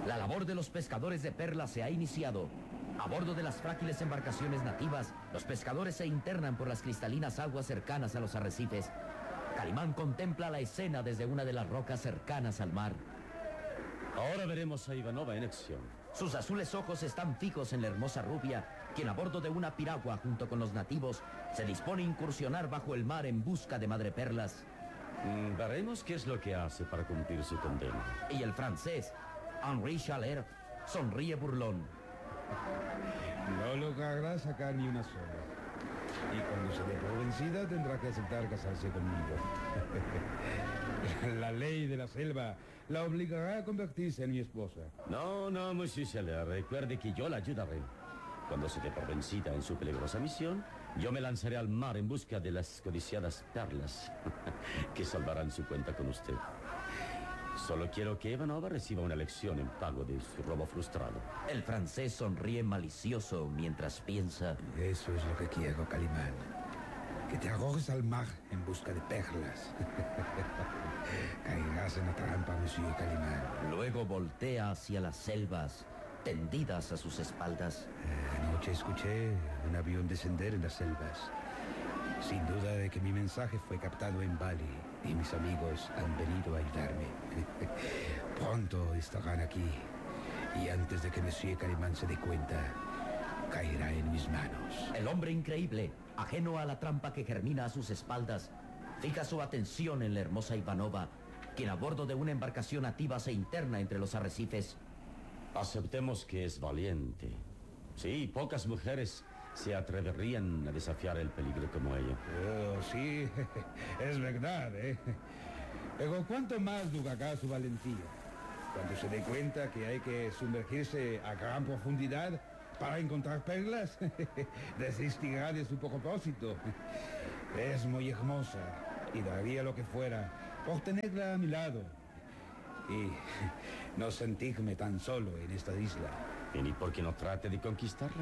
La labor de los pescadores de perlas se ha iniciado. A bordo de las frágiles embarcaciones nativas, los pescadores se internan por las cristalinas aguas cercanas a los arrecifes. Calimán contempla la escena desde una de las rocas cercanas al mar. Ahora veremos a Ivanova en acción. Sus azules ojos están fijos en la hermosa rubia, quien a bordo de una piragua junto con los nativos se dispone a incursionar bajo el mar en busca de madreperlas. Veremos qué es lo que hace para cumplir su condena. Y el francés, Henri Chaleur, sonríe burlón. No logrará sacar ni una sola. Y cuando se dé por vencida tendrá que aceptar casarse conmigo. La ley de la selva la obligará a convertirse en mi esposa. No, monsieur Chaleur, recuerde que yo la ayudaré. Cuando se dé por vencida en su peligrosa misión, yo me lanzaré al mar en busca de las codiciadas perlas que salvarán su cuenta con usted. Solo quiero que Ivanova reciba una lección en pago de su robo frustrado. El francés sonríe malicioso mientras piensa. Eso es lo que quiero, Calimán. Que te arrojes al mar en busca de perlas. Caerás en la trampa, monsieur Calimán. Luego voltea hacia las selvas, tendidas a sus espaldas. Anoche escuché un avión descender en las selvas. Sin duda de que mi mensaje fue captado en Bali y mis amigos han venido a ayudarme. Pronto estarán aquí y antes de que monsieur Calimán se dé cuenta, caerá en mis manos. El hombre increíble, ajeno a la trampa que germina a sus espaldas, fija su atención en la hermosa Ivanova, quien a bordo de una embarcación nativa se interna entre los arrecifes. Aceptemos que es valiente. Sí, pocas mujeres se atreverían a desafiar el peligro como ella. Oh, sí, es verdad, ¿eh? Pero ¿cuánto más durará su valentía? Cuando se dé cuenta que hay que sumergirse a gran profundidad para encontrar perlas, desistirá de su propósito. Es muy hermosa y daría lo que fuera por tenerla a mi lado y no sentirme tan solo en esta isla. ¿Y ni porque no trate de conquistarla?